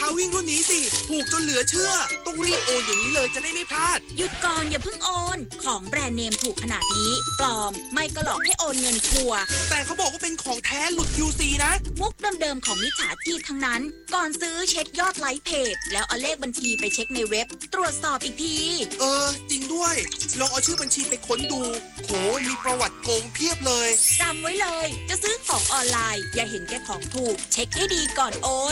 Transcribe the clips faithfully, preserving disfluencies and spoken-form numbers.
วิ่งรุ่นนี้สิถูกจนเหลือเชื่อต้องรีบโอนอย่างนี้เลยจะได้ไม่พลาดหยุดก่อนอย่าเพิ่งโอนของแบรนด์เนมถูกขนาดนี้ปลอมไม่ก็หลอกให้โอนเงินชัวร์แต่เขาบอกว่าเป็นของแท้หลุด คิว ซี นะมุกเดิมๆของมิจฉาชีพทั้งนั้นก่อนซื้อเช็คยอดไลค์เพจแล้วเอาเลขบัญชีไปเช็คในเว็บตรวจสอบอีกทีเออจริงด้วยลองเอาชื่อบัญชีไปค้นดูโหมีประวัติโกงเพียบเลยจำไว้เลยจะซื้อของออนไลน์อย่าเห็นแก่ของถูกเช็คให้ดีก่อนโอน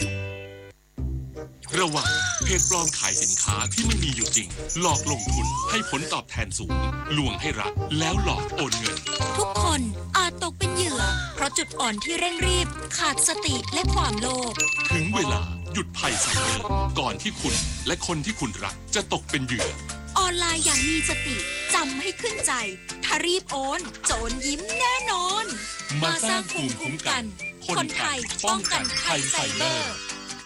ระวังเพจปลอมขายสินค้าที่ไม่มีอยู่จริงหลอกลงทุนให้ผลตอบแทนสูงลวงให้รักแล้วหลอกโอนเงินทุกคนอาจตกเป็นเหยื่อเพราะจุดอ่อนที่เร่งรีบขาดสติและความโลภถึงเวลาหยุดภัยไซเบอร์ก่อนที่คุณและคนที่คุณรักจะตกเป็นเหยื่อออนไลน์อย่างมีสติจำให้ขึ้นใจถ้ารีบโอนโจรยิ้มแน่นอนมาสร้างภูมิคุ้มกันคนไทยป้องกันภัยไซเบอร์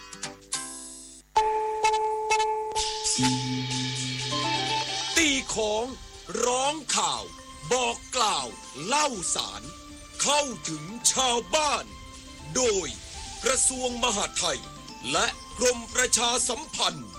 ตีของร้องข่าวบอกกล่าวเล่าสารเข้าถึงชาวบ้านโดยกระทรวงมหาดไทยและกรมประชาสัมพันธ์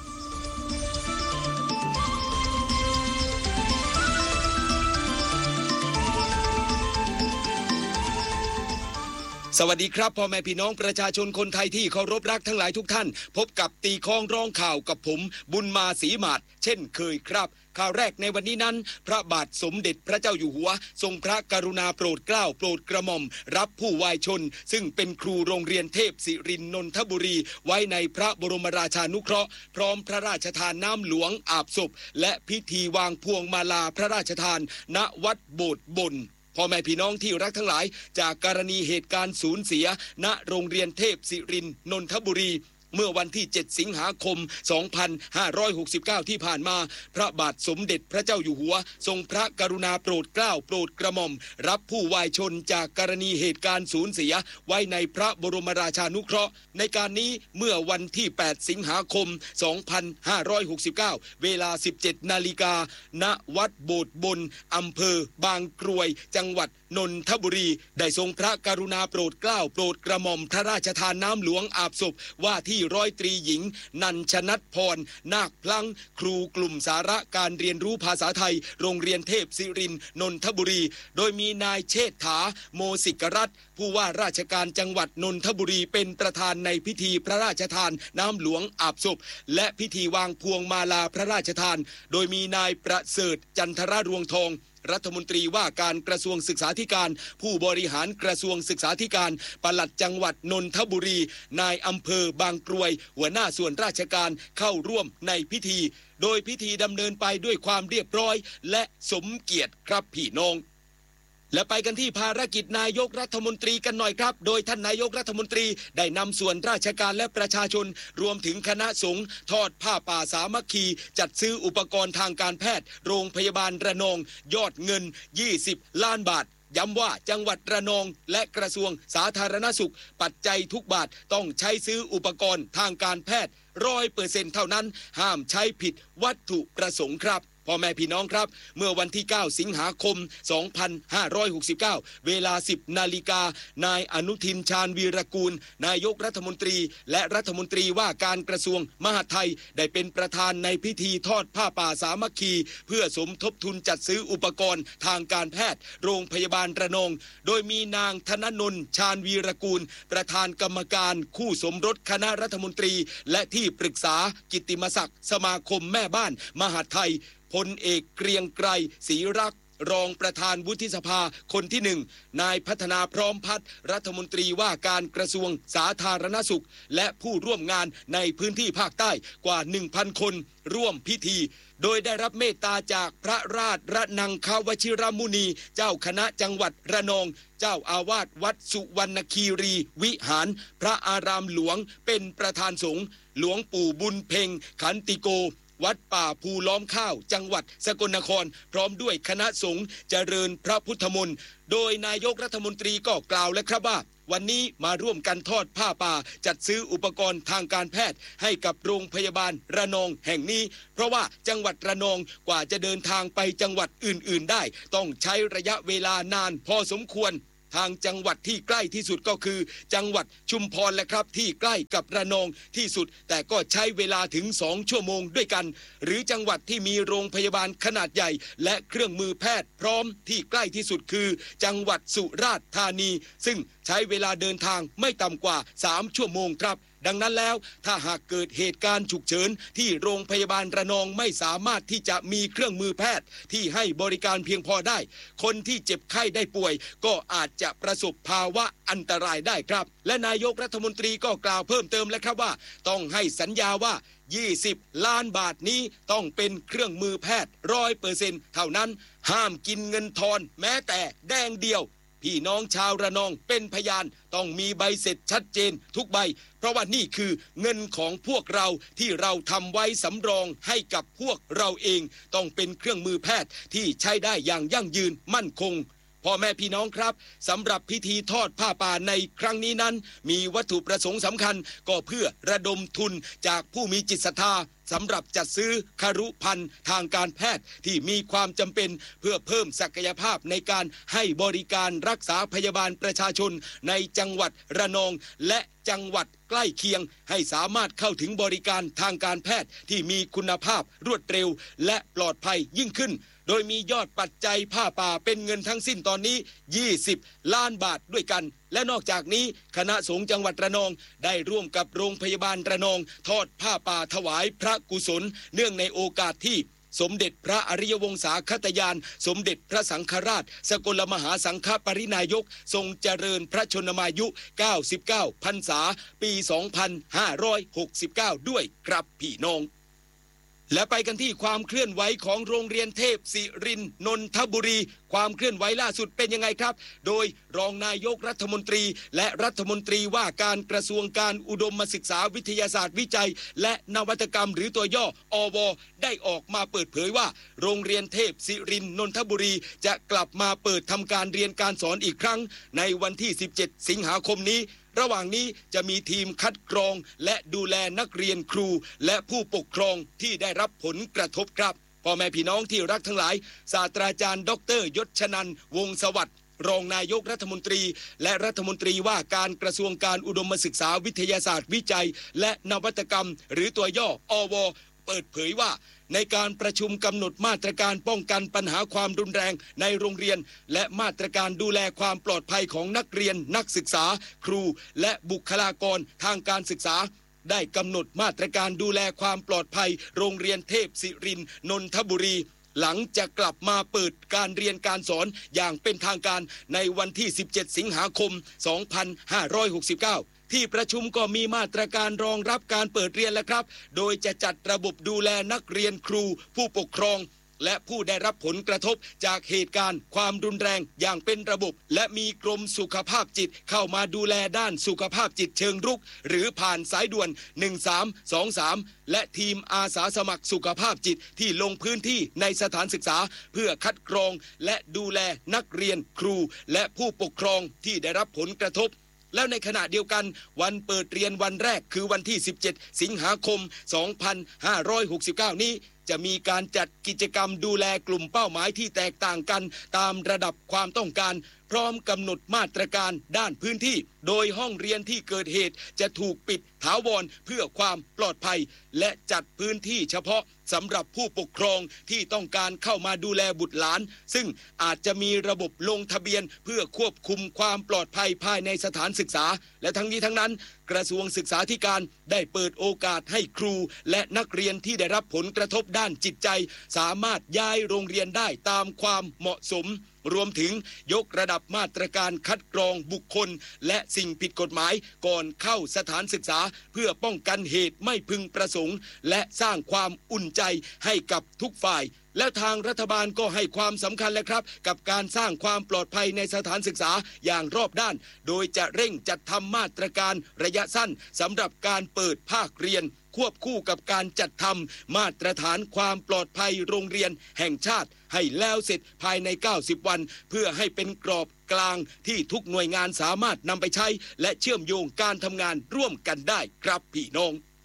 สวัสดีครับพ่อแม่พี่น้องประชาชนคนไทยที่เคารพรักทั้งหลายทุกท่านพบกับตีคองร้องข่าวกับผมบุญมาศรีมาศเช่นเคยครับข่าวแรกในวันนี้นั้นพระบาทสมเด็จพระเจ้าอยู่หัวทรงพระกรุณาโปรดเกล้าโปรดกระหม่อมรับผู้วายชนซึ่งเป็นครูโรงเรียนเทพศิรินทร์นนทบุรีไว้ในพระบรมราชานุเคราะห์พร้อมพระราชทานน้ำหลวงอาบศพและพิธีวางพวงมาลาพระราชทานณวัดโบสถ์บนพ่อแม่พี่น้องที่รักทั้งหลายจากกรณีเหตุการณ์สูญเสียณโรงเรียนเทพศิรินทร์นนทบุรีเมื่อวันที่เจ็ดสิงหาคมสองพันห้าร้อยหกสิบเก้าที่ผ่านมาพระบาทสมเด็จพระเจ้าอยู่หัวทรงพระกรุณาโปรดเกล้าโปรดกระหม่อมรับผู้วายชนจากกรณีเหตุการณ์สูญเสียไว้ในพระบรมราชานุเคราะห์ในการนี้เมื่อวันที่แปดสิงหาคมสองพันห้าร้อยหกสิบเก้าเวลา สิบเจ็ดนาฬิกาณวัดโบสถ์บนอำเภอบางกรวยจังหวัดนนทบุรีได้ทรงพระกรุณาโปรดเกล้าโปรดกระหม่อมพระราชทานน้ำหลวงอาบศพว่าที่ร้อยตรีหญิงนันชนัทพรนาคพลังครูกลุ่มสาระการเรียนรู้ภาษาไทยโรงเรียนเทพศิรินทร์นนทบุรีโดยมีนายเชษฐาโมสิกรัตน์ผู้ว่าราชการจังหวัดนนทบุรีเป็นประธานในพิธีพระราชทานน้ำหลวงอาบศพและพิธีวางพวงมาลาพระราชทานโดยมีนายประเสริฐจันทรรวงทองรัฐมนตรีว่าการกระทรวงศึกษาธิการผู้บริหารกระทรวงศึกษาธิการปลัดจังหวัดนนทบุรีนายอำเภอบางกรวยหัวหน้าส่วนราชการเข้าร่วมในพิธีโดยพิธีดำเนินไปด้วยความเรียบร้อยและสมเกียรติครับพี่น้องและไปกันที่ภารกิจนายกรัฐมนตรีกันหน่อยครับโดยท่านนายกรัฐมนตรีได้นำส่วนราชการและประชาชนรวมถึงคณะสงฆ์ทอดผ้าป่าสามัคคีจัดซื้ออุปกรณ์ทางการแพทย์โรงพยาบาลระนองยอดเงินยี่สิบล้านบาทย้ำว่าจังหวัดระนองและกระทรวงสาธารณสุขปัจจัยทุกบาทต้องใช้ซื้ออุปกรณ์ทางการแพทย์ร้อยเปอร์เซ็นต์เท่านั้นห้ามใช้ผิดวัตถุประสงค์ครับพ่อแม่พี่น้องครับเมื่อวันที่เก้าสิงหาคมสองพันห้าร้อยหกสิบเก้าเวลา สิบนาฬิกานายอนุทินชาญวีรกูลนายกรัฐมนตรีและรัฐมนตรีว่าการกระทรวงมหาดไทยได้เป็นประธานในพิธีทอดผ้าป่าสามัคคีเพื่อสมทบทุนจัดซื้ออุปกรณ์ทางการแพทย์โรงพยาบาลระนองโดยมีนางธนนนท์ชาญวีรกูลประธานกรรมการคู่สมรสคณะรัฐมนตรีและที่ปรึกษากิตติมศักดิ์สมาคมแม่บ้านมหาดไทยพลเอกเกรียงไกรศรีรักษ์รองประธานวุฒิสภาคนที่หนึ่งนายพัฒนาพร้อมพัฒน์รัฐมนตรีว่าการกระทรวงสาธารณสุขและผู้ร่วมงานในพื้นที่ภาคใต้กว่า หนึ่งพัน คนร่วมพิธีโดยได้รับเมตตาจากพระราชระนังคาวชิรมุนีเจ้าคณะจังหวัดระนองเจ้าอาวาสวัดสุวรรณคีรีวิหารพระอารามหลวงเป็นประธานสงฆ์หลวงปู่บุญเพ็งขันติโกวัดป่าภูล้อมข้าวจังหวัดสกลนครพร้อมด้วยคณะสงฆ์เจริญพระพุทธมนต์โดยนายกรัฐมนตรีก็กล่าวและครับว่าวันนี้มาร่วมกันทอดผ้าป่าจัดซื้ออุปกรณ์ทางการแพทย์ให้กับโรงพยาบาลระนองแห่งนี้เพราะว่าจังหวัดระนองกว่าจะเดินทางไปจังหวัดอื่นๆได้ต้องใช้ระยะเวลานานพอสมควรทางจังหวัดที่ใกล้ที่สุดก็คือจังหวัดชุมพรแหละครับที่ใกล้กับระนองที่สุดแต่ก็ใช้เวลาถึงสองชั่วโมงด้วยกันหรือจังหวัดที่มีโรงพยาบาลขนาดใหญ่และเครื่องมือแพทย์พร้อมที่ใกล้ที่สุดคือจังหวัดสุราษฎร์ธานีซึ่งใช้เวลาเดินทางไม่ต่ำกว่าสามชั่วโมงครับดังนั้นแล้วถ้าหากเกิดเหตุการณ์ฉุกเฉินที่โรงพยาบาลระนองไม่สามารถที่จะมีเครื่องมือแพทย์ที่ให้บริการเพียงพอได้คนที่เจ็บไข้ได้ป่วยก็อาจจะประสบภาวะอันตรายได้ครับและนายกรัฐมนตรีก็กล่าวเพิ่มเติมแล้วครับว่าต้องให้สัญญาว่ายี่สิบล้านบาทนี้ต้องเป็นเครื่องมือแพทย์ ร้อยเปอร์เซ็นต์ เท่านั้นห้ามกินเงินทอนแม้แต่แดงเดียวพี่น้องชาวระนองเป็นพยานต้องมีใบเสร็จชัดเจนทุกใบเพราะว่านี่คือเงินของพวกเราที่เราทำไว้สำรองให้กับพวกเราเองต้องเป็นเครื่องมือแพทย์ที่ใช้ได้อย่างยั่งยืนมั่นคงพ่อแม่พี่น้องครับสำหรับพิธีทอดผ้าป่าในครั้งนี้นั้นมีวัตถุประสงค์สำคัญก็เพื่อระดมทุนจากผู้มีจิตศรัทธาสำหรับจัดซื้อครุภัณฑ์ทางการแพทย์ที่มีความจำเป็นเพื่อเพิ่มศักยภาพในการให้บริการรักษาพยาบาลประชาชนในจังหวัดระนองและจังหวัดใกล้เคียงให้สามารถเข้าถึงบริการทางการแพทย์ที่มีคุณภาพรวดเร็วและปลอดภัยยิ่งขึ้นโดยมียอดปัจจัยผ้าป่าเป็นเงินทั้งสิ้นตอนนี้ยี่สิบล้านบาทด้วยกันและนอกจากนี้คณะสงฆ์จังหวัดระนองได้ร่วมกับโรงพยาบาลระนองทอดผ้าป่าถวายพระกุศลเนื่องในโอกาสที่สมเด็จพระอริยวงศาคตยานสมเด็จพระสังฆราชสกลมหาสังฆปรินายกทรงเจริญพระชนมายุเก้าสิบเก้าพรรษาปีสองพันห้าร้อยหกสิบเก้าด้วยครับพี่น้องและไปกันที่ความเคลื่อนไหวของโรงเรียนเทพศิรินทร์นนทบุรีความเคลื่อนไหวล่าสุดเป็นยังไงครับโดยรองนายกรัฐมนตรีและรัฐมนตรีว่าการกระทรวงการอุดมศึกษาวิทยาศาสตร์วิจัยและนวัตกรรมหรือตัวย่ออวได้ออกมาเปิดเผยว่าโรงเรียนเทพศิรินทร์นนทบุรีจะกลับมาเปิดทำการเรียนการสอนอีกครั้งในวันที่สิบเจ็ดสิงหาคมนี้ระหว่างนี้จะมีทีมคัดกรองและดูแลนักเรียนครูและผู้ปกครองที่ได้รับผลกระทบครับพ่อแม่พี่น้องที่รักทั้งหลายศาสตราจารย์ดรยศชนันท์วงศ์สวัสดิ์รองนายกรัฐมนตรีและรัฐมนตรีว่าการกระทรวงการอุดมศึกษาวิทยาศาสตร์วิจัยและนวัตกรรมหรือตัวย่ออวเปิดเผยว่าในการประชุมกำหนดมาตรการป้องกันปัญหาความรุนแรงในโรงเรียนและมาตรการดูแลความปลอดภัยของนักเรียนนักศึกษาครูและบุคลากรทางการศึกษาได้กำหนดมาตรการดูแลความปลอดภัยโรงเรียนเทพศิรินทร์นนทบุรีหลังจะกลับมาเปิดการเรียนการสอนอย่างเป็นทางการในวันที่สิบเจ็ดสิงหาคมสองพันห้าร้อยหกสิบเก้าที่ประชุมก็มีมาตรการรองรับการเปิดเรียนแล้วครับโดยจะจัดระบบดูแลนักเรียนครูผู้ปกครองและผู้ได้รับผลกระทบจากเหตุการณ์ความรุนแรงอย่างเป็นระบบและมีกรมสุขภาพจิตเข้ามาดูแลด้านสุขภาพจิตเชิงรุกหรือผ่านสายด่วนหนึ่งสามสองสามและทีมอาสาสมัครสุขภาพจิตที่ลงพื้นที่ในสถานศึกษาเพื่อคัดกรองและดูแลนักเรียนครูและผู้ปกครองที่ได้รับผลกระทบแล้วในขณะเดียวกันวันเปิดเรียนวันแรกคือวันที่สิบเจ็ดสิงหาคมสองพันห้าร้อยหกสิบเก้านี้จะมีการจัดกิจกรรมดูแลกลุ่มเป้าหมายที่แตกต่างกันตามระดับความต้องการพร้อมกำหนดมาตรการด้านพื้นที่โดยห้องเรียนที่เกิดเหตุจะถูกปิดถาวรเพื่อความปลอดภัยและจัดพื้นที่เฉพาะสำหรับผู้ปกครองที่ต้องการเข้ามาดูแลบุตรหลานซึ่งอาจจะมีระบบลงทะเบียนเพื่อควบคุมความปลอดภัยภายในสถานศึกษาและทั้งนี้ทั้งนั้นกระทรวงศึกษาธิการได้เปิดโอกาสให้ครูและนักเรียนที่ได้รับผลกระทบด้านจิตใจสามารถย้ายโรงเรียนได้ตามความเหมาะสมรวมถึงยกระดับมาตรการคัดกรองบุคคลและสิ่งผิดกฎหมายก่อนเข้าสถานศึกษาเพื่อป้องกันเหตุไม่พึงประสงค์และสร้างความอุ่นใจให้กับทุกฝ่ายและทางรัฐบาลก็ให้ความสำคัญและครับกับการสร้างความปลอดภัยในสถานศึกษาอย่างรอบด้านโดยจะเร่งจัดทำมาตรการระยะสั้นสำหรับการเปิดภาคเรียนควบคู่กับการจัดทำมาตรฐานความปลอดภัยโรงเรียนแห่งชาติให้แล้วเสร็จภายในเก้าสิบวันเพื่อให้เป็นกรอบกลางที่ทุกหน่วยงานสามารถนำไปใช้และเชื่อมโยงการทำงานร่วมกันได้ครับพี่น้อง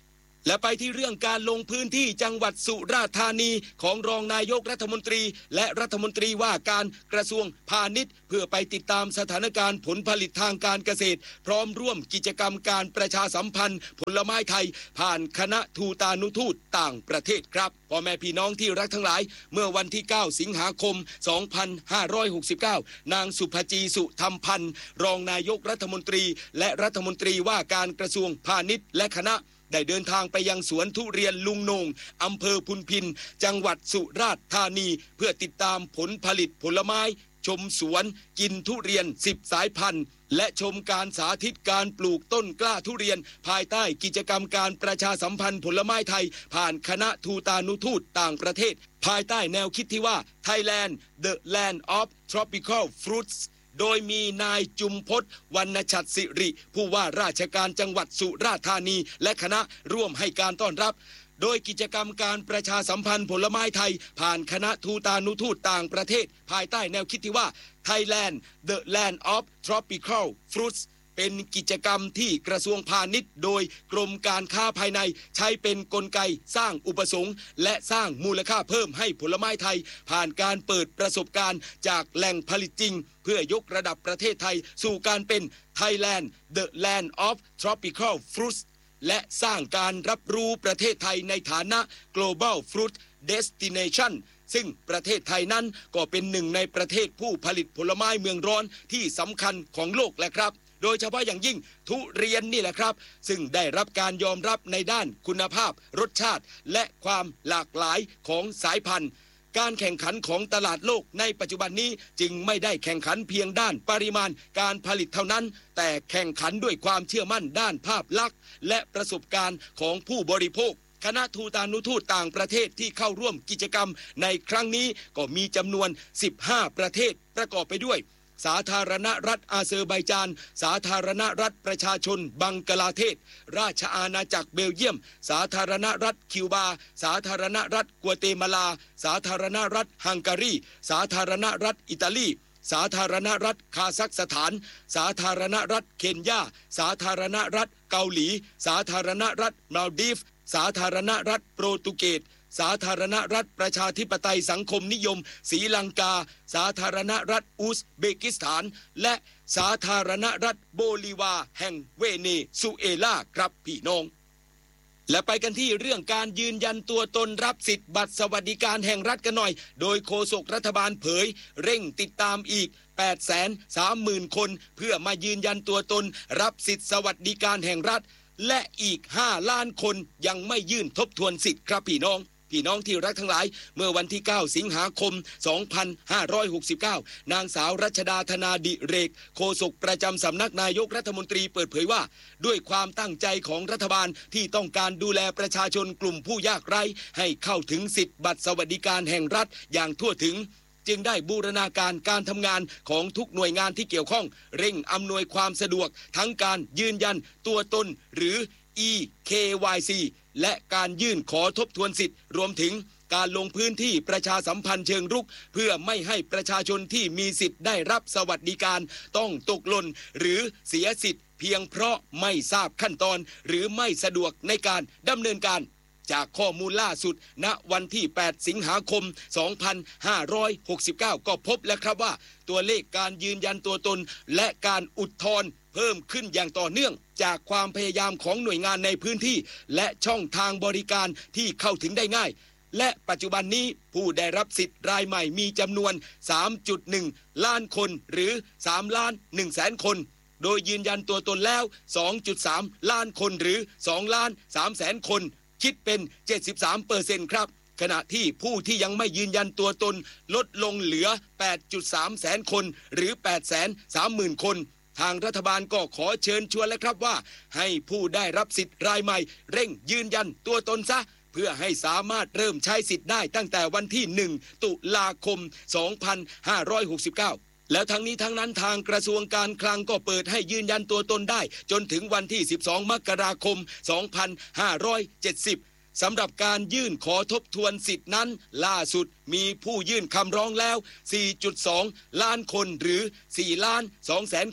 และไปที่เรื่องการลงพื้นที่จังหวัดสุราษฎร์ธานีของรองนายกรัฐมนตรีและรัฐมนตรีว่าการกระทรวงพาณิชย์เพื่อไปติดตามสถานการณ์ผลผลิตทางการเกษตรพร้อมร่วมกิจกรรมการประชาสัมพันธ์ผลไม้ไทยผ่านคณะทูตานุทูตต่างประเทศครับพ่อแม่พี่น้องที่รักทั้งหลายเมื่อวันที่เก้าสิงหาคมสองพันห้าร้อยหกสิบเก้านางสุภจีสุธรรมพันธ์รองนายกรัฐมนตรีและรัฐมนตรีว่าการกระทรวงพาณิชย์และคณะได้เดินทางไปยังสวนทุเรียนลุงโหน่งอำเภอพุนพินจังหวัดสุราษฎร์ธานีเพื่อติดตามผลผลิตผลไม้ชมสวนกินทุเรียนสิบสายพันธุ์และชมการสาธิตการปลูกต้นกล้าทุเรียนภายใต้กิจกรรมการประชาสัมพันธ์ผลไม้ไทยผ่านคณะทูตานุทูตต่างประเทศภายใต้แนวคิดที่ว่า Thailand the Land of Tropical Fruitsโดยมีนายจุมพจน์วรรณชัดสิริผู้ว่าราชการจังหวัดสุราษฎร์ธานีและคณะร่วมให้การต้อนรับโดยกิจกรรมการประชาสัมพันธ์ผลไม้ไทยผ่านคณะทูตานุทูตต่างประเทศภายใต้แนวคิดที่ว่า Thailand the Land of Tropical Fruits เป็นกิจกรรมที่กระทรวงพาณิชย์โดยกรมการค้าภายในใช้เป็นกลไกสร้างอุปสงค์และสร้างมูลค่าเพิ่มให้ผลไม้ไทยผ่านการเปิดประสบการณ์จากแหล่งผลิตจริงเพื่อยกระดับประเทศไทยสู่การเป็น Thailand the Land of Tropical Fruits และสร้างการรับรู้ประเทศไทยในฐานะ Global Fruit Destination ซึ่งประเทศไทยนั้นก็เป็นหนึ่งในประเทศผู้ผลิตผลไม้เมืองร้อนที่สำคัญของโลกแหละครับโดยเฉพาะอย่างยิ่งทุเรียนนี่แหละครับซึ่งได้รับการยอมรับในด้านคุณภาพรสชาติและความหลากหลายของสายพันธุ์การแข่งขันของตลาดโลกในปัจจุบันนี้จึงไม่ได้แข่งขันเพียงด้านปริมาณการผลิตเท่านั้นแต่แข่งขันด้วยความเชื่อมั่นด้านภาพลักษณ์และประสบการณ์ของผู้บริโภคคณะทูตานุทูตต่างประเทศที่เข้าร่วมกิจกรรมในครั้งนี้ก็มีจำนวนสิบห้าประเทศประกอบไปด้วยสาธารณรัฐอาเซอร์ไบจานสาธารณรัฐประชาชนบังกลาเทศราชอาณาจักรเบลเยียมสาธารณรัฐคิวบาสาธารณรัฐกัวเตมาลาสาธารณรัฐฮังการีสาธารณรัฐอิตาลีสาธารณรัฐคาซัคสถานสาธารณรัฐเคนยาสาธารณรัฐเกาหลีสาธารณรัฐมาลดีฟสาธารณรัฐโปรตุเกสสาธารณรัฐประชาธิปไตยสังคมนิยมศรีลังกาสาธารณรัฐอุซเบกิสถานและสาธารณรัฐโบลิวาแห่งเวเนซุเอลาครับพี่น้องและไปกันที่เรื่องการยืนยันตัวตนรับสิทธิ์บัตรสวัสดิการแห่งรัฐกันหน่อยโดยโฆษกรัฐบาลเผยเร่งติดตามอีก แปดแสนสามหมื่น คนเพื่อมายืนยันตัวตนรับสิทธิ์สวัสดิการแห่งรัฐและอีกห้าล้านคนยังไม่ยื่นทบทวนสิทธิ์ครับพี่น้องพี่น้องที่รักทั้งหลายเมื่อวันที่เก้าสิงหาคมสองพันห้าร้อยหกสิบเก้านางสาวรัชดาธนาดิเรกโฆษกประจำสำนักนายกรัฐมนตรีเปิดเผยว่าด้วยความตั้งใจของรัฐบาลที่ต้องการดูแลประชาชนกลุ่มผู้ยากไร้ให้เข้าถึงสิทธิบัตรสวัสดิการแห่งรัฐอย่างทั่วถึงจึงได้บูรณาการการทำงานของทุกหน่วยงานที่เกี่ยวข้องเร่งอำนวยความสะดวกทั้งการยืนยันตัวตนหรือ อี เค วาย ซี และการยื่นขอทบทวนสิทธิ์รวมถึงการลงพื้นที่ประชาสัมพันธ์เชิงรุกเพื่อไม่ให้ประชาชนที่มีสิทธิ์ได้รับสวัสดิการต้องตกหล่นหรือเสียสิทธิ์เพียงเพราะไม่ทราบขั้นตอนหรือไม่สะดวกในการดำเนินการจากข้อมูลล่าสุดณวันที่แปดสิงหาคมสองพันห้าร้อยหกสิบเก้าก็พบแล้วครับว่าตัวเลขการยืนยันตัวตนและการอุทธรณ์เพิ่มขึ้นอย่างต่อเนื่องจากความพยายามของหน่วยงานในพื้นที่และช่องทางบริการที่เข้าถึงได้ง่ายและปัจจุบันนี้ผู้ได้รับสิทธิ์รายใหม่มีจำนวน สามจุดหนึ่ง ล้านคนหรือสามล้านหนึ่งแสนคนโดยยืนยันตัวตนแล้ว สองจุดสาม ล้านคนหรือสองล้านสามแสนคนคิดเป็น เจ็ดสิบสามเปอร์เซ็นต์ ครับขณะที่ผู้ที่ยังไม่ยืนยันตัวตนลดลงเหลือ แปดจุดสาม แสนคนหรือ แปดแสนสามหมื่น คนทางรัฐบาลก็ขอเชิญชวนแล้วครับว่าให้ผู้ได้รับสิทธิ์รายใหม่เร่งยืนยันตัวตนซะเพื่อให้สามารถเริ่มใช้สิทธิ์ได้ตั้งแต่วันที่หนึ่งตุลาคมสองพันห้าร้อยหกสิบเก้าแล้วทั้งนี้ทั้งนั้นทางกระทรวงการคลังก็เปิดให้ยืนยันตัวตนได้จนถึงวันที่สิบสองมกราคมสองพันห้าร้อยเจ็ดสิบสำหรับการยื่นขอทบทวนสิทธินั้นล่าสุดมีผู้ยื่นคำร้องแล้ว สี่จุดสอง ล้านคนหรือ สี่ล้านสองแสนคน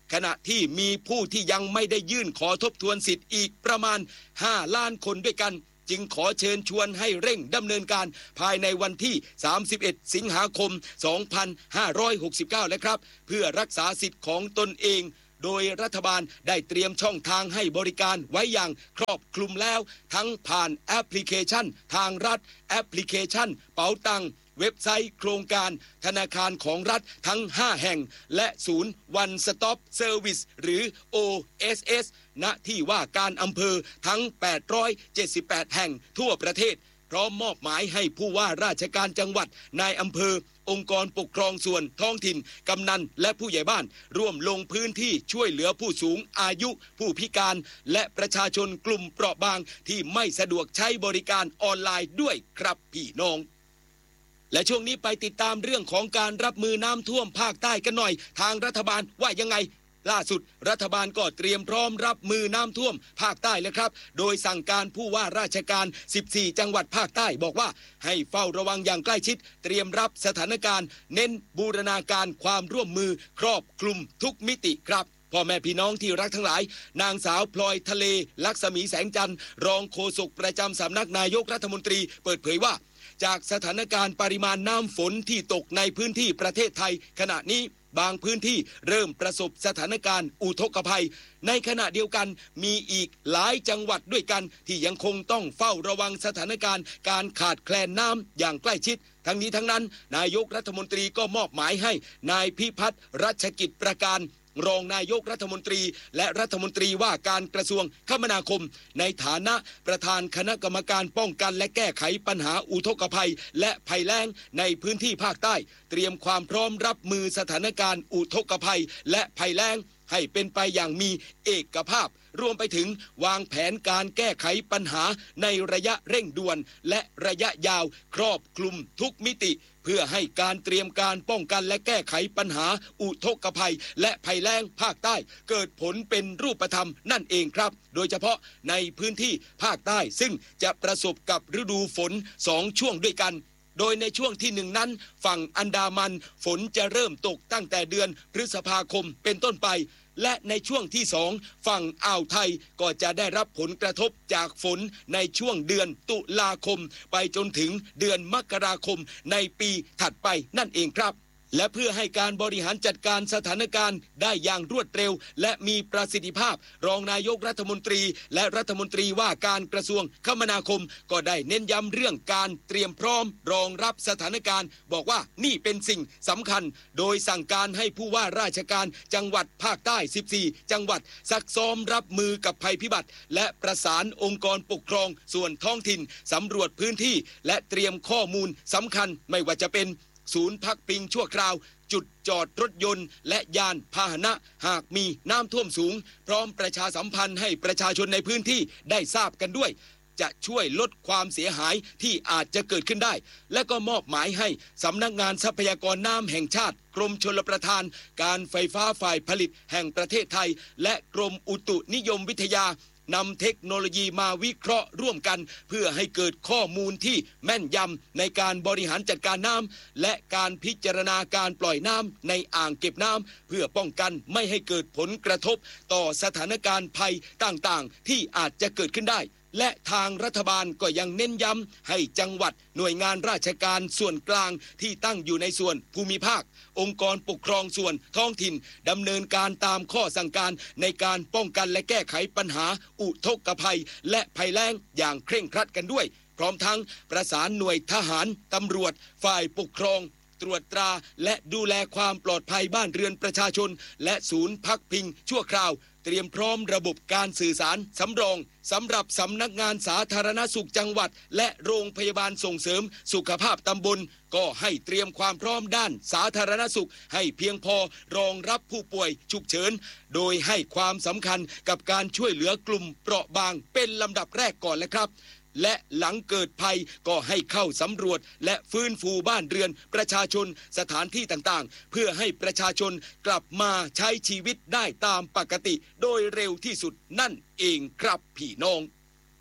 ขณะที่มีผู้ที่ยังไม่ได้ยื่นขอทบทวนสิทธิ์อีกประมาณห้าล้านคนด้วยกันจึงขอเชิญชวนให้เร่งดำเนินการภายในวันที่สามสิบเอ็ดสิงหาคมสองพันห้าร้อยหกสิบเก้าแล้วครับเพื่อรักษาสิทธิ์ของตนเองโดยรัฐบาลได้เตรียมช่องทางให้บริการไว้อย่างครอบคลุมแล้วทั้งผ่านแอปพลิเคชันทางรัฐแอปพลิเคชันเป๋าตังค์เว็บไซต์โครงการธนาคารของรัฐทั้งห้าแห่งและศูนย์ One Stop Service หรือ โอ เอส เอส ณที่ว่าการอำเภอทั้งแปดร้อยเจ็ดสิบแปดแห่งทั่วประเทศพร้อมมอบหมายให้ผู้ว่าราชการจังหวัดนายอำเภอองค์กรปกครองส่วนท้องถิ่นกำนันและผู้ใหญ่บ้านร่วมลงพื้นที่ช่วยเหลือผู้สูงอายุผู้พิการและประชาชนกลุ่มเปราะบางที่ไม่สะดวกใช้บริการออนไลน์ด้วยครับพี่น้องและช่วงนี้ไปติดตามเรื่องของการรับมือน้ำท่วมภาคใต้กันหน่อยทางรัฐบาลว่ายังไงล่าสุดรัฐบาลก็เตรียมพร้อมรับมือน้ำท่วมภาคใต้แล้วครับโดยสั่งการผู้ว่าราชการสิบสี่จังหวัดภาคใต้บอกว่าให้เฝ้าระวังอย่างใกล้ชิดเตรียมรับสถานการณ์เน้นบูรณาการความร่วมมือครอบคลุมทุกมิติครับพ่อแม่พี่น้องที่รักทั้งหลายนางสาวพลอยทะเลลักษมีแสงจันทร์รองโฆษกประจำสำนักนายกรัฐมนตรีเปิดเผยว่าจากสถานการณ์ปริมาณน้ำฝนที่ตกในพื้นที่ประเทศไทยขณะนี้บางพื้นที่เริ่มประสบสถานการณ์อุทกภัยในขณะเดียวกันมีอีกหลายจังหวัดด้วยกันที่ยังคงต้องเฝ้าระวังสถานการณ์การขาดแคลนน้ำอย่างใกล้ชิดทั้งนี้ทั้งนั้นนายกรัฐมนตรีก็มอบหมายให้นายพิพัฒน์รัชกิจประการรองนายกรัฐมนตรีและรัฐมนตรีว่าการกระทรวงคมนาคมในฐานะประธานคณะกรรมการป้องกันและแก้ไขปัญหาอุทกภัยและภัยแล้งในพื้นที่ภาคใต้เตรียมความพร้อมรับมือสถานการณ์อุทกภัยและภัยแล้งให้เป็นไปอย่างมีเอกภาพรวมไปถึงวางแผนการแก้ไขปัญหาในระยะเร่งด่วนและระยะยาวครอบคลุมทุกมิติเพื่อให้การเตรียมการป้องกันและแก้ไขปัญหาอุทกภัยและภัยแล้งภาคใต้เกิดผลเป็นรูปธรรมนั่นเองครับโดยเฉพาะในพื้นที่ภาคใต้ซึ่งจะประสบกับฤดูฝนสองช่วงด้วยกันโดยในช่วงที่หนึ่งนั้นฝั่งอันดามันฝนจะเริ่มตกตั้งแต่เดือนพฤษภาคมเป็นต้นไปและในช่วงที่สองฝั่งอ่าวไทยก็จะได้รับผลกระทบจากฝนในช่วงเดือนตุลาคมไปจนถึงเดือนมกราคมในปีถัดไปนั่นเองครับและเพื่อให้การบริหารจัดการสถานการณ์ได้อย่างรวดเร็วและมีประสิทธิภาพรองนายกรัฐมนตรีและรัฐมนตรีว่าการกระทรวงคมนาคมก็ได้เน้นย้ำเรื่องการเตรียมพร้อมรองรับสถานการณ์บอกว่านี่เป็นสิ่งสำคัญโดยสั่งการให้ผู้ว่าราชการจังหวัดภาคใต้สิบสี่จังหวัดซักซ้อมรับมือกับภัยพิบัติและประสานองค์กรปกครองส่วนท้องถิ่นสำรวจพื้นที่และเตรียมข้อมูลสำคัญไม่ว่าจะเป็นศูนย์พักพิงชั่วคราวจุดจอดรถยนต์และยานพาหนะหากมีน้ำท่วมสูงพร้อมประชาสัมพันธ์ให้ประชาชนในพื้นที่ได้ทราบกันด้วยจะช่วยลดความเสียหายที่อาจจะเกิดขึ้นได้และก็มอบหมายให้สำนักงานทรัพยากรน้ำแห่งชาติกรมชลประทานการไฟฟ้าฝ่ายผลิตแห่งประเทศไทยและกรมอุตุนิยมวิทยานำเทคโนโลยีมาวิเคราะห์ร่วมกันเพื่อให้เกิดข้อมูลที่แม่นยำในการบริหารจัดการน้ำและการพิจารณาการปล่อยน้ำในอ่างเก็บน้ำเพื่อป้องกันไม่ให้เกิดผลกระทบต่อสถานการณ์ภัยต่างๆที่อาจจะเกิดขึ้นได้และทางรัฐบาลก็ยังเน้นย้ำให้จังหวัดหน่วยงานราชการส่วนกลางที่ตั้งอยู่ในส่วนภูมิภาคองค์กรปกครองส่วนท้องถิ่นดำเนินการตามข้อสั่งการในการป้องกันและแก้ไขปัญหาอุทกภัยและภัยแล้งอย่างเคร่งครัดกันด้วยพร้อมทั้งประสานหน่วยทหารตำรวจฝ่ายปกครองตรวจตราและดูแลความปลอดภัยบ้านเรือนประชาชนและศูนย์พักพิงชั่วคราวเตรียมพร้อมระบบการสื่อสารสำรองสำหรับสำนักงานสาธารณสุขจังหวัดและโรงพยาบาลส่งเสริมสุขภาพตำบลก็ให้เตรียมความพร้อมด้านสาธารณสุขให้เพียงพอรองรับผู้ป่วยฉุกเฉินโดยให้ความสำคัญกับการช่วยเหลือกลุ่มเปราะบางเป็นลำดับแรกก่อนเลยครับและหลังเกิดภัยก็ให้เข้าสำรวจและฟื้นฟูบ้านเรือนประชาชนสถานที่ต่างๆเพื่อให้ประชาชนกลับมาใช้ชีวิตได้ตามปกติโดยเร็วที่สุดนั่นเองครับพี่น้อง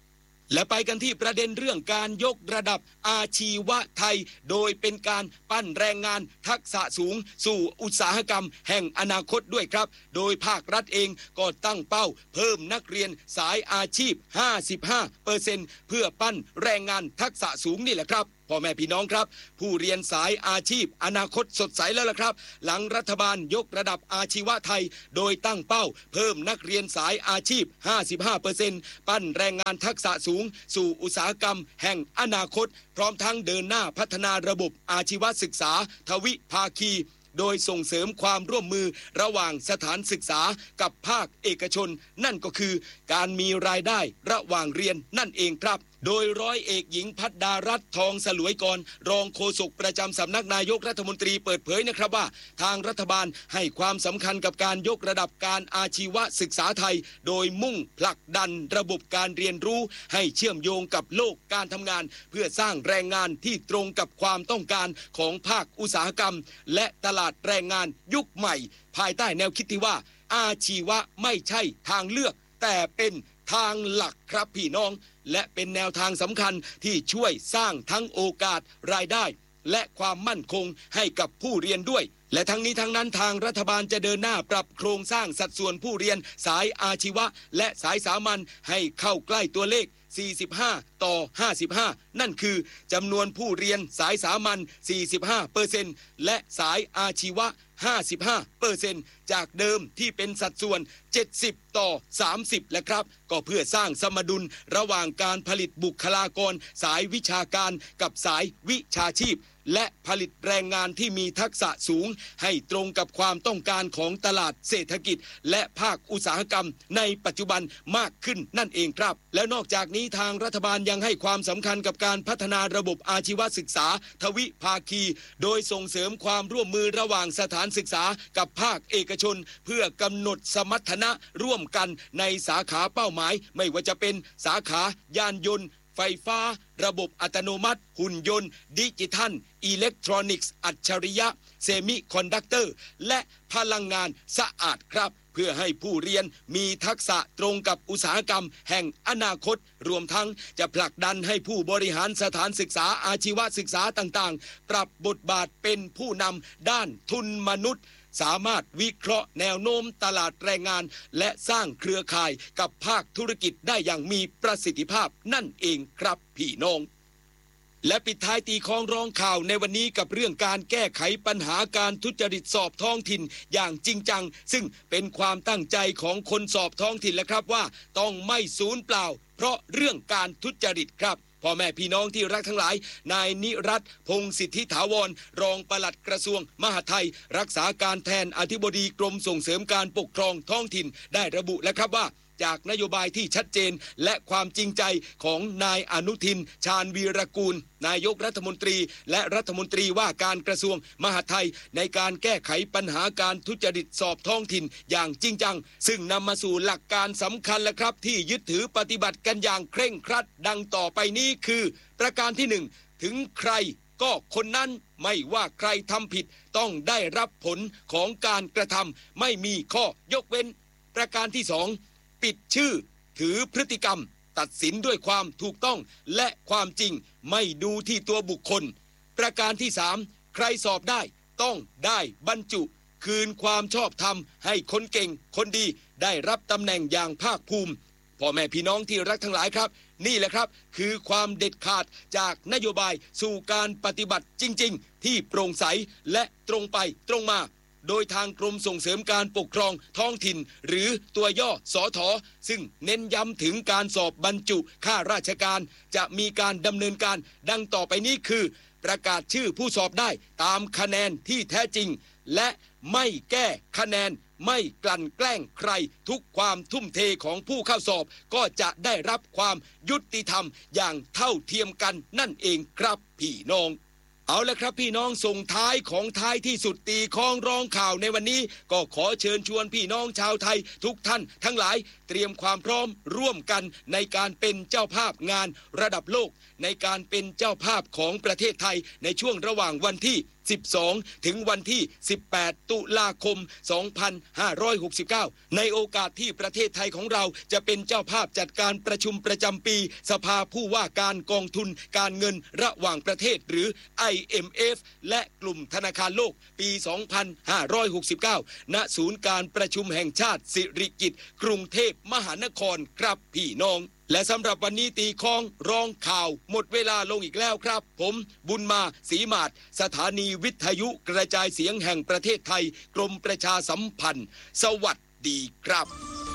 และไปกันที่ประเด็นเรื่องการยกระดับอาชีวะไทยโดยเป็นการปั้นแรงงานทักษะสูงสู่อุตสาหกรรมแห่งอนาคตด้วยครับโดยภาครัฐเองก็ตั้งเป้าเพิ่มนักเรียนสายอาชีพ ห้าสิบห้าเปอร์เซ็นต์ เพื่อปั้นแรงงานทักษะสูงนี่แหละครับพ่อแม่พี่น้องครับผู้เรียนสายอาชีพอนาคตสดใสแล้วล่ะครับหลังรัฐบาลยกระดับอาชีวะไทยโดยตั้งเป้าเพิ่มนักเรียนสายอาชีพ ห้าสิบห้าเปอร์เซ็นต์ ปั้นแรงงานทักษะสูงสู่อุตสาหกรรมแห่งอนาคตพร้อมทั้งเดินหน้าพัฒนาระบบอาชีวศึกษาทวิภาคีโดยส่งเสริมความร่วมมือระหว่างสถานศึกษากับภาคเอกชนนั่นก็คือการมีรายได้ระหว่างเรียนนั่นเองครับโดยร้อยเอกหญิงภัทดารัตน์ทองสลวยกรรองโฆษกประจำสำนักนายกรัฐมนตรีเปิดเผยนะครับว่าทางรัฐบาลให้ความสำคัญกับการยกระดับการอาชีวศึกษาไทยโดยมุ่งผลักดันระบบการเรียนรู้ให้เชื่อมโยงกับโลกการทำงานเพื่อสร้างแรงงานที่ตรงกับความต้องการของภาคอุตสาหกรรมและตลาดแรงงานยุคใหม่ภายใต้แนวคิดที่ว่าอาชีวะไม่ใช่ทางเลือกแต่เป็นทางหลักครับพี่น้องและเป็นแนวทางสำคัญที่ช่วยสร้างทั้งโอกาสรายได้และความมั่นคงให้กับผู้เรียนด้วยและทั้งนี้ทั้งนั้นทางรัฐบาลจะเดินหน้าปรับโครงสร้างสัดส่วนผู้เรียนสายอาชีวะและสายสามัญให้เข้าใกล้ตัวเลขสี่สิบห้าต่อห้าสิบห้านั่นคือจำนวนผู้เรียนสายสามัญ สี่สิบห้าเปอร์เซ็นต์ และสายอาชีวะ ห้าสิบห้าเปอร์เซ็นต์ จากเดิมที่เป็นสัดส่วนเจ็ดสิบต่อสามสิบแหละครับก็เพื่อสร้างสมดุลระหว่างการผลิตบุคลากรสายวิชาการกับสายวิชาชีพและผลิตแรงงานที่มีทักษะสูงให้ตรงกับความต้องการของตลาดเศรษฐกิจและภาคอุตสาหกรรมในปัจจุบันมากขึ้นนั่นเองครับแล้วนอกจากนี้ทางรัฐบาลยังให้ความสำคัญกับการพัฒนาระบบอาชีวศึกษาทวิภาคีโดยส่งเสริมความร่วมมือระหว่างสถานศึกษากับภาคเอกชนเพื่อกำหนดสมรรถนะร่วมกันในสาขาเป้าหมายไม่ว่าจะเป็นสาขายานยนต์ไฟฟ้าระบบอัตโนมัติหุ่นยนต์ดิจิทัลอิเล็กทรอนิกส์อัจฉริยะเซมิคอนดักเตอร์และพลังงานสะอาดครับเพื่อให้ผู้เรียนมีทักษะตรงกับอุตสาหกรรมแห่งอนาคตรวมทั้งจะผลักดันให้ผู้บริหารสถานศึกษาอาชีวศึกษาต่างๆปรับบทบาทเป็นผู้นำด้านทุนมนุษย์สามารถวิเคราะห์แนวโน้มตลาดแรงงานและสร้างเครือข่ายกับภาคธุรกิจได้อย่างมีประสิทธิภาพนั่นเองครับพี่น้องและปิดท้ายตีคล้องร้องข่าวในวันนี้กับเรื่องการแก้ไขปัญหาการทุจริตสอบท้องถิ่นอย่างจริงจังซึ่งเป็นความตั้งใจของคนสอบท้องถิ่นและครับว่าต้องไม่สูญเปล่าเพราะเรื่องการทุจริตครับพ่อแม่พี่น้องที่รักทั้งหลายนายนิรัตน์พงษ์สิทธิถาวรรองปลัดกระทรวงมหาดไทยรักษาการแทนอธิบดีกรมส่งเสริมการปกครองท้องถิ่นได้ระบุแล้วครับว่าจากนโยบายที่ชัดเจนและความจริงใจของนายอนุทินชาญวีรกูลนายกรัฐมนตรีและรัฐมนตรีว่าการกระทรวงมหาดไทยในการแก้ไขปัญหาการทุจริตสอบท้องถิ่นอย่างจริงจังซึ่งนำมาสู่หลักการสำคัญและครับที่ยึดถือปฏิบัติกันอย่างเคร่งครัดดังต่อไปนี้คือประการที่หนึ่งถึงใครก็คนนั้นไม่ว่าใครทำผิดต้องได้รับผลของการกระทำไม่มีข้อยกเว้นประการที่สองปิดชื่อถือพฤติกรรมตัดสินด้วยความถูกต้องและความจริงไม่ดูที่ตัวบุคคลประการที่สามใครสอบได้ต้องได้บรรจุคืนความชอบธรรมให้คนเก่งคนดีได้รับตำแหน่งอย่างภาคภูมิพ่อแม่พี่น้องที่รักทั้งหลายครับนี่แหละครับคือความเด็ดขาดจากนโยบายสู่การปฏิบัติจริงๆที่โปร่งใสและตรงไปตรงมาโดยทางกรมส่งเสริมการปกครองท้องถิ่นหรือตัวย่อสทซึ่งเน้นย้ำถึงการสอบบรรจุข้าราชการจะมีการดำเนินการดังต่อไปนี้คือประกาศชื่อผู้สอบได้ตามคะแนนที่แท้จริงและไม่แก้คะแนนไม่กลั่นแกล้งใครทุกความทุ่มเทของผู้เข้าสอบก็จะได้รับความยุติธรรมอย่างเท่าเทียมกันนั่นเองครับพี่น้องเอาละครับพี่น้องส่งท้ายของท้ายที่สุดตีคล้องร้องข่าวในวันนี้ก็ขอเชิญชวนพี่น้องชาวไทยทุกท่านทั้งหลายเตรียมความพร้อมร่วมกันในการเป็นเจ้าภาพงานระดับโลกในการเป็นเจ้าภาพของประเทศไทยในช่วงระหว่างวันที่สิบสอง ถึงวันที่ สิบแปด ตุลาคม สองพันห้าร้อยหกสิบเก้า ในโอกาสที่ประเทศไทยของเราจะเป็นเจ้าภาพจัดการประชุมประจำปีสภาผู้ว่าการกองทุนการเงินระหว่างประเทศหรือ ไอ เอ็ม เอฟ และกลุ่มธนาคารโลกปี สองพันห้าร้อยหกสิบเก้า ณ ศูนย์การประชุมแห่งชาติสิริกิติ์กรุงเทพมหานครครับพี่น้องและสำหรับวันนี้ตีคล้องร้องข่าวหมดเวลาลงอีกแล้วครับผมบุญมาศรีมาศสถานีวิทยุกระจายเสียงแห่งประเทศไทยกรมประชาสัมพันธ์สวัสดีครับ